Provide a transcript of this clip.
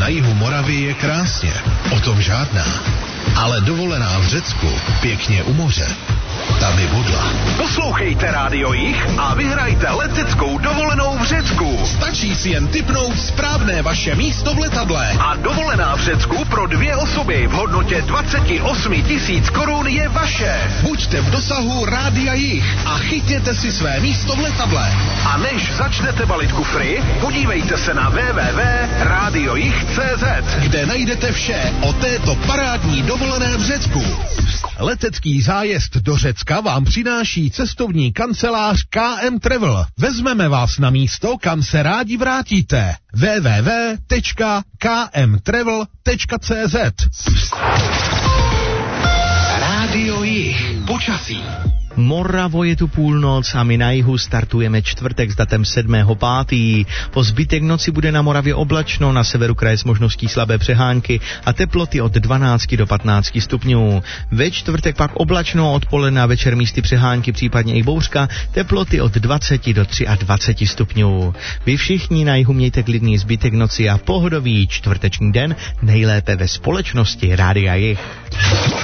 na jihu Moravy je krásně, o tom žádná. Ale dovolená v Řecku, pěkně u moře, ta by budla. Poslouchejte Rádio Jich a vyhrajte leteckou dovolenou v Řecku. Stačí si jen tipnout správné vaše místo v letadle. A dovolená v Řecku pro 2 osoby v hodnotě 28 000 korun je vaše. Buďte v dosahu Rádia Jich a chytněte si své místo v letadle. A než začnete balit kufry, podívejte se na www.radiojich.cz, kde najdete vše o této parádní dovolené v Řecku. Letecký zájezd do Řecka vám přináší cestovní kancelář KM Travel. Vezmeme vás na místo, kam se rádi vrátíte. www.kmtravel.cz. Rádio Jich. Počasí. Moravo, je tu půlnoc a my na jihu startujeme čtvrtek s datem 7.5. Po zbytek noci bude na Moravě oblačno, na severu kraje s možností slabé přehánky a teploty od 12 do 15 stupňů. Ve čtvrtek pak oblačno, odpoledne a večer místy přehánky, případně i bouřka, teploty od 20 do 23 stupňů. Vy všichni na jihu mějte klidný zbytek noci a pohodový čtvrteční den, nejlépe ve společnosti Rádia Jich.